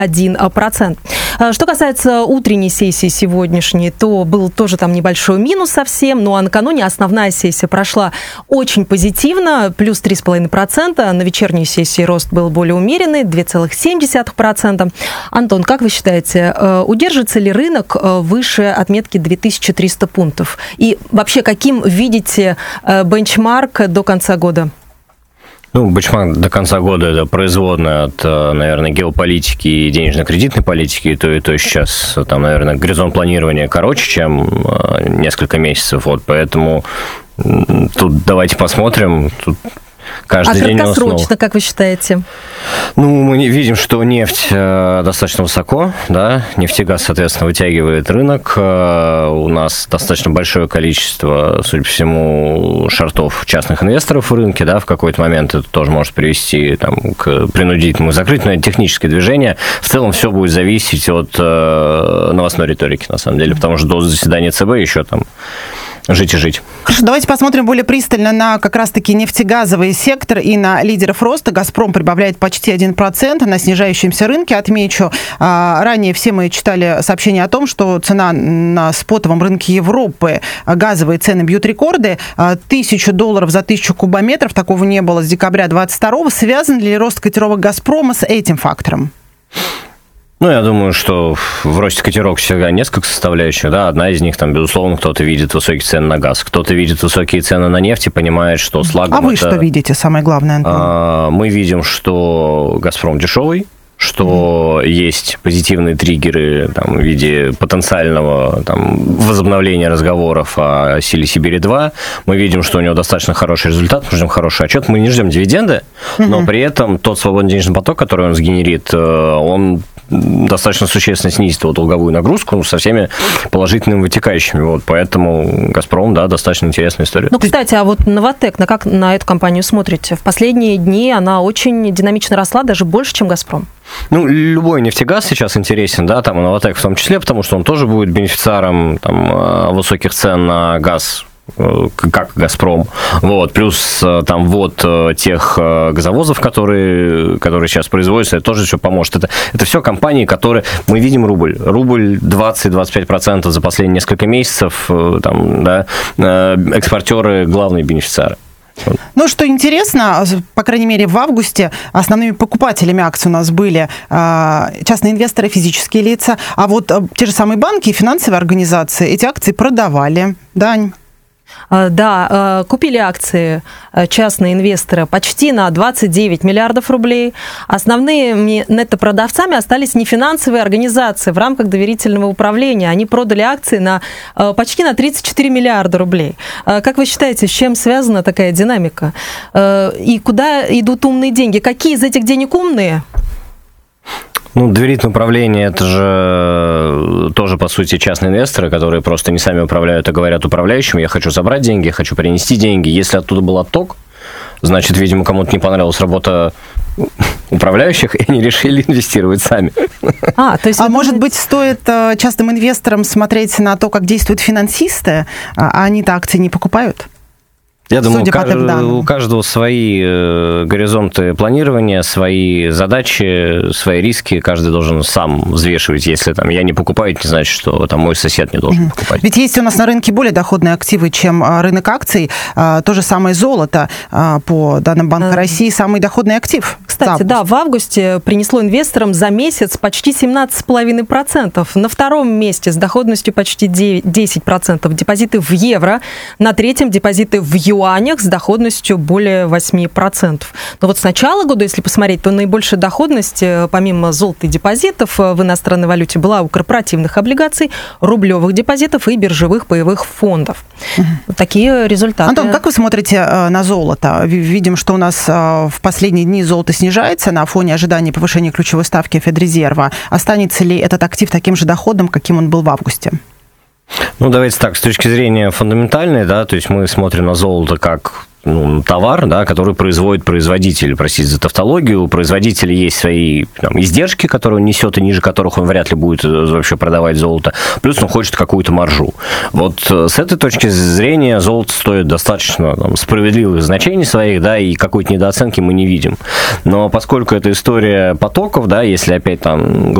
1%. Что касается утренней сессии сегодняшней, то был тоже там небольшой минус совсем, ну а накануне основная сессия прошла очень позитивно, плюс 3,5%. На вечерней сессии рост был более умеренный, 2,7%. Антон, как вы считаете, удержится ли рынок выше отметки 2300 пунктов? И вообще, каким видите бенчмарк до конца года? Ну, бенчмарк до конца года – это производная от, наверное, геополитики и денежно-кредитной политики, и то сейчас, там, наверное, горизонт планирования короче, чем несколько месяцев, вот, поэтому тут давайте посмотрим, тут каждый день краткосрочно, как вы считаете? Ну, мы видим, что нефть достаточно высоко, да, нефтегаз, соответственно, вытягивает рынок. У нас достаточно большое количество, судя по всему, шортов частных инвесторов в рынке, да, в какой-то момент это тоже может привести там, к принудительному закрытию, но это техническое движение. В целом все будет зависеть от новостной риторики, на самом деле, потому что до заседания ЦБ еще там жить и жить. Хорошо, давайте посмотрим более пристально на как раз-таки нефтегазовый сектор и на лидеров роста. «Газпром» прибавляет почти 1% на снижающемся рынке. Отмечу, ранее все мы читали сообщение о том, что цена на спотовом рынке Европы, газовые цены бьют рекорды. $1000 за 1000 кубометров, такого не было с декабря 2022. Связан ли рост котировок «Газпрома» с этим фактором? Ну, я думаю, что в росте котировок всегда несколько составляющих, да, одна из них, там, безусловно, кто-то видит высокие цены на газ, кто-то видит высокие цены на нефть и понимает, что с лагом... А вы что видите, самое главное, Антон? Мы видим, что «Газпром» дешевый, что есть позитивные триггеры там, в виде потенциального там, возобновления разговоров о силе Сибири-2. Мы видим, что у него достаточно хороший результат, мы ждем хороший отчет. Мы не ждем дивиденды, но при этом тот свободный денежный поток, который он сгенерит, он достаточно существенно снизит его долговую нагрузку со всеми положительными вытекающими. Вот, поэтому «Газпром», да, достаточно интересная история. Ну, кстати, а вот «Новатэк», как на эту компанию смотрите? В последние дни она очень динамично росла, даже больше, чем «Газпром». Ну, любой нефтегаз сейчас интересен, да, там и «Новатэк» в том числе, потому что он тоже будет бенефициаром там, высоких цен на газ, как «Газпром». Вот. Плюс там ввод тех газовозов, которые сейчас производятся, это тоже все поможет. Это все компании, которые... Мы видим рубль. Рубль 20-25% за последние несколько месяцев. Там, да, экспортеры – главные бенефициары. Ну, что интересно, по крайней мере, в августе основными покупателями акций у нас были частные инвесторы, физические лица, а вот те же самые банки и финансовые организации эти акции продавали. Дань? Да, купили акции частные инвесторы почти на 29 миллиардов рублей. Основными нетто-продавцами остались нефинансовые организации в рамках доверительного управления. Они продали акции почти на 34 миллиарда рублей. Как вы считаете, с чем связана такая динамика? И куда идут умные деньги? Какие из этих денег умные? Ну, доверительное управление – это же тоже, по сути, частные инвесторы, которые просто не сами управляют, а говорят управляющим: я хочу забрать деньги, я хочу принести деньги. Если оттуда был отток, значит, видимо, кому-то не понравилась работа управляющих, и они решили инвестировать сами. Может быть, стоит частным инвесторам смотреть на то, как действуют финансисты, а они-то акции не покупают? Я думаю, у каждого свои горизонты планирования, свои задачи, свои риски. Каждый должен сам взвешивать. Если там я не покупаю, это не значит, что там мой сосед не должен покупать. Ведь есть у нас на рынке более доходные активы, чем рынок акций. То же самое золото, по данным Банка России, самый доходный актив. Кстати, да, в августе принесло инвесторам за месяц почти 17,5%. На втором месте с доходностью почти 10% депозиты в евро, на третьем депозиты в юанях с доходностью более 8%. Но вот с начала года, если посмотреть, то наибольшая доходность, помимо золота и депозитов в иностранной валюте, была у корпоративных облигаций, рублевых депозитов и биржевых паевых фондов. Такие результаты. Антон, как вы смотрите на золото? Видим, что у нас в последние дни золото снижается на фоне ожидания повышения ключевой ставки Федрезерва. Останется ли этот актив таким же доходом, каким он был в августе? Ну, давайте так, с точки зрения фундаментальной, да, то есть мы смотрим на золото как товар, да, который производит производитель, простите за тавтологию, у производителя есть свои издержки, которые он несет, и ниже которых он вряд ли будет вообще продавать золото, плюс он хочет какую-то маржу. Вот с этой точки зрения золото стоит достаточно справедливых значений своих, да, и какой-то недооценки мы не видим. Но поскольку это история потоков, да, если опять